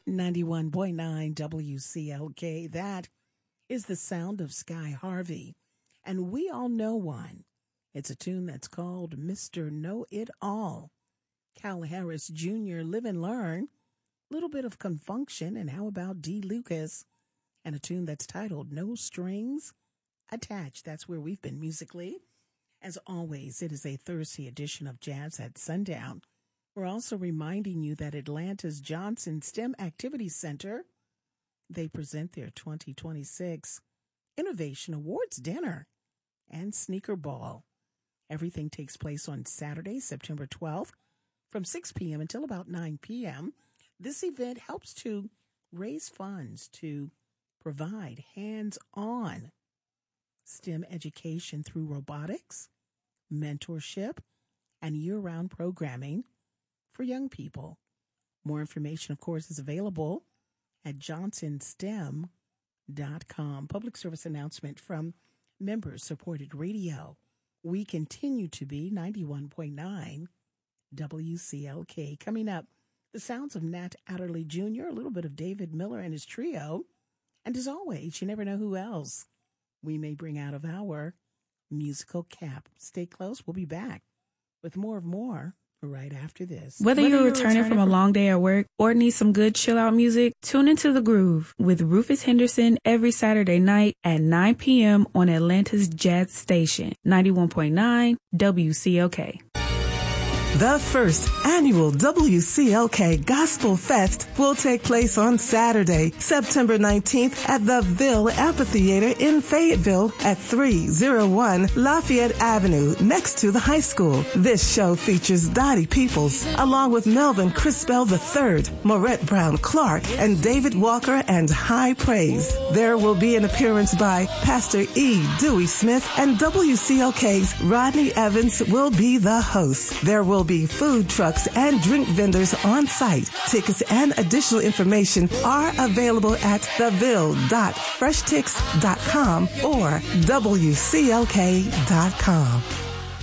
91.9 WCLK. That is the sound of Sky Harvey. And we all know one. It's a tune that's called Mr. Know-It-All. Cal Harris Jr., Live and Learn. A little bit of Confunction. And how about D. Lucas? And a tune that's titled No Strings Attached. That's where we've been musically. As always, it is a Thursday edition of Jazz at Sundown. We're also reminding you that Atlanta's Johnson STEM Activity Center, they present their 2026 Innovation Awards Dinner and Sneaker Ball. Everything takes place on Saturday, September 12th from 6 p.m. until about 9 p.m. This event helps to raise funds to provide hands-on STEM education through robotics, mentorship, and year-round programming for young people. More information, of course, is available at johnsonstem.com. Public service announcement from member-supported radio. We continue to be 91.9 WCLK. Coming up, the sounds of Nat Adderley Jr., a little bit of David Miller and his trio. And as always, you never know who else we may bring out of our musical cap. Stay close. We'll be back with more right after this. Whether you're returning from a long day at work or need some good chill-out music, tune into The Groove with Rufus Henderson every Saturday night at 9 p.m. on Atlanta's Jazz Station, 91.9 WCLK. The first annual WCLK Gospel Fest will take place on Saturday, September 19th at the Ville Amphitheater in Fayetteville at 301 Lafayette Avenue, next to the high school. This show features Dottie Peoples, along with Melvin Crispell III, Maurette Brown Clark, and David Walker and High Praise. There will be an appearance by Pastor E. Dewey Smith, and WCLK's Rodney Evans will be the host. There will be food trucks and drink vendors on site. Tickets and additional information are available at theville.freshticks.com or WCLK.com.